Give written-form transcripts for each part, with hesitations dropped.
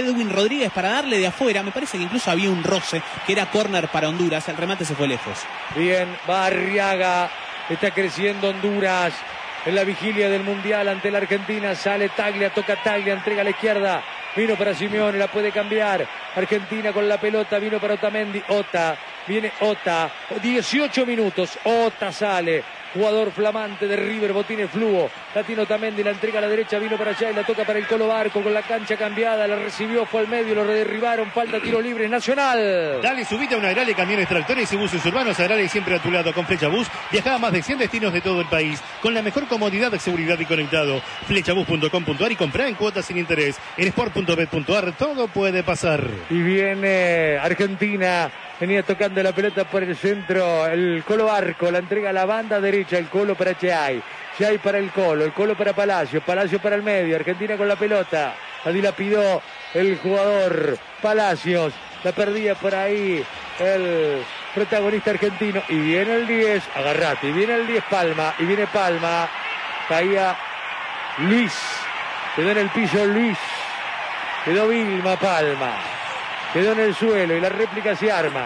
Edwin Rodríguez para darle de afuera. Me parece que incluso había un roce, que era córner para Honduras. El remate se fue lejos. Bien, va Arriaga. Está creciendo Honduras en la vigilia del Mundial ante la Argentina. Sale Taglia, toca Taglia, entrega a la izquierda. Vino para Simeone, la puede cambiar. Argentina con la pelota, vino para Otamendi. Ota, viene Ota. 18 minutos, Ota sale. Jugador flamante de River, Botines Fluo. La tiene Otamendi, la entrega a la derecha, vino para allá y la toca para el Colo Barco con la cancha cambiada. La recibió, fue al medio, lo derribaron. Falta, tiro libre, Nacional. Dale, subite a una Agrale, camiones, tractores y buses urbanos. Agrale siempre a tu lado con Flecha Bus. Viaja a más de 100 destinos de todo el país con la mejor comodidad, seguridad y conectado. Flechabus.com.ar y comprar en cuotas sin interés. En sport.bet.ar todo puede pasar. Y viene Argentina. Venía tocando la pelota por el centro, el Colo Barco, la entrega a la banda derecha, el Colo para Cheay para el Colo para Palacio para el medio, Argentina con la pelota, la dilapidó el jugador Palacios, la perdía por ahí el protagonista argentino, y viene el 10, agarrate, y viene el 10 Palma, y viene Palma, caía Luis, quedó en el piso Luis, quedó Vilma Palma. Quedó en el suelo y la réplica se arma.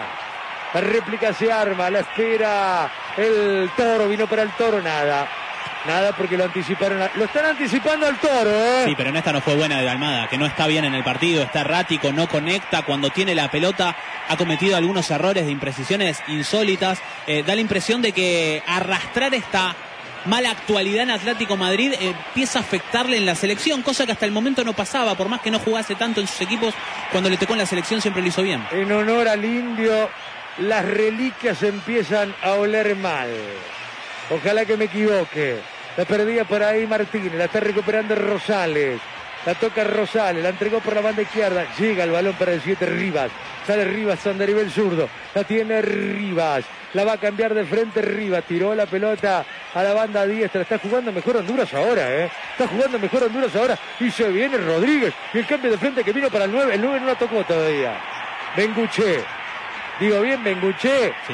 La espera el Toro, vino para el Toro, nada porque lo anticiparon. Lo están anticipando al Toro, ¿eh? Sí, pero en esta no fue buena de Almada, que no está bien en el partido, está errático, no conecta, cuando tiene la pelota ha cometido algunos errores de imprecisiones insólitas. Da la impresión de que arrastrar esta mala actualidad en Atlético Madrid empieza a afectarle en la selección, cosa que hasta el momento no pasaba, por más que no jugase tanto en sus equipos, cuando le tocó en la selección siempre lo hizo bien. En honor al Indio, las reliquias empiezan a oler mal. Ojalá que me equivoque. La perdía por ahí Martínez, la está recuperando Rosales. La toca Rosales, la entregó por la banda izquierda. Llega el balón para el 7 Rivas. Sale Rivas, Sandaribel zurdo. La tiene Rivas. La va a cambiar de frente Rivas. Tiró la pelota a la banda diestra. Está jugando mejor Honduras ahora, ¿eh? Está jugando mejor Honduras ahora. Y se viene Rodríguez. Y el cambio de frente que vino para el 9. El 9 no la tocó todavía. Benguché. Digo bien, Benguché. Sí.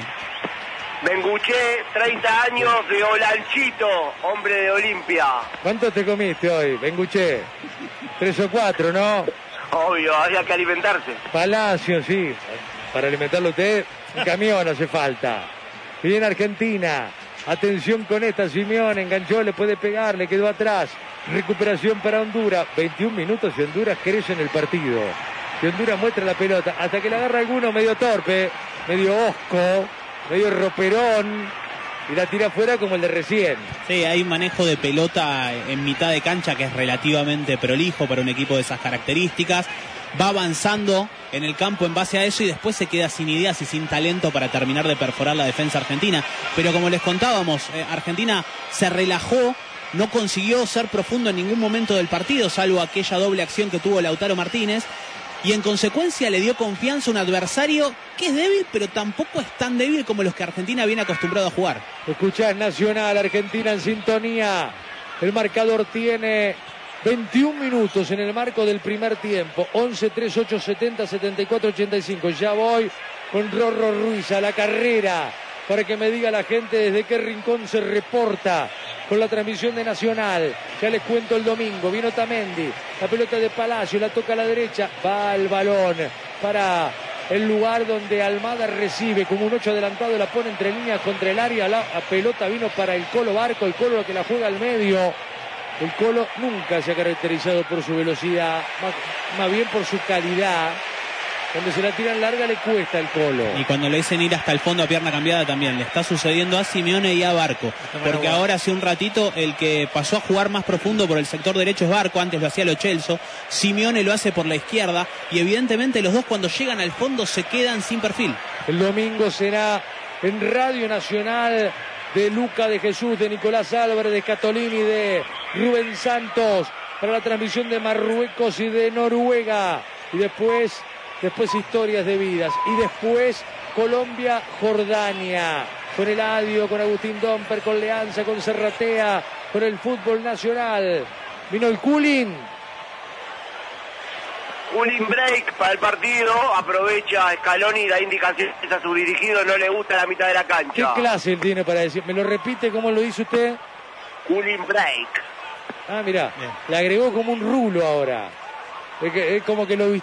Benguché, 30 años de Olanchito, hombre de Olimpia. ¿Cuánto te comiste hoy, Benguché? 3 o 4, ¿no? Obvio, había que alimentarse. Palacio, sí. Para alimentarlo usted, un camión hace falta. Viene Argentina. Atención con esta, Simeone enganchó, le puede pegar, le quedó atrás. Recuperación para Honduras. 21 minutos y Honduras crece en el partido. Y Honduras muestra la pelota hasta que la agarra alguno medio torpe, medio osco, medio roperón, y la tira afuera como el de recién. Sí, hay un manejo de pelota en mitad de cancha que es relativamente prolijo para un equipo de esas características. Va avanzando en el campo en base a eso y después se queda sin ideas y sin talento para terminar de perforar la defensa argentina. Pero como les contábamos, Argentina se relajó, no consiguió ser profundo en ningún momento del partido, salvo aquella doble acción que tuvo Lautaro Martínez. Y en consecuencia le dio confianza a un adversario que es débil, pero tampoco es tan débil como los que Argentina viene acostumbrado a jugar. Escuchás Nacional, Argentina en sintonía. El marcador tiene 21 minutos en el marco del primer tiempo. 11, 3, 8, 70, 74, 85. Ya voy con Rorro Ruiz a la carrera para que me diga la gente desde qué rincón se reporta con la transmisión de Nacional. Ya les cuento el domingo. Vino Otamendi, la pelota de Palacio, la toca a la derecha, va el balón para el lugar donde Almada recibe como un 8 adelantado, la pone entre líneas contra el área, la pelota vino para el Colo Barco, el Colo que la juega al medio. El Colo nunca se ha caracterizado por su velocidad, más bien por su calidad. Cuando se la tiran larga le cuesta el Colo. Y cuando le dicen ir hasta el fondo a pierna cambiada también. Le está sucediendo a Simeone y a Barco. Porque ahora hace un ratito el que pasó a jugar más profundo por el sector derecho es Barco. Antes lo hacía Lo Celso. Simeone lo hace por la izquierda. Y evidentemente los dos cuando llegan al fondo se quedan sin perfil. El domingo será en Radio Nacional de Luca de Jesús, de Nicolás Álvarez, de Catolini, de Rubén Santos. Para la transmisión de Marruecos y de Noruega. Y después historias de vidas. Y después Colombia-Jordania. Con Eladio, con Agustín Domper, con Leanza, con Serratea, con el fútbol nacional. Vino el Cooling break para el partido. Aprovecha Scaloni la indicación a su dirigido. No le gusta la mitad de la cancha. ¿Qué clase tiene para decir? ¿Me lo repite cómo lo dice usted? Cooling break. Ah, mirá, le agregó como un rulo ahora. Es como que lo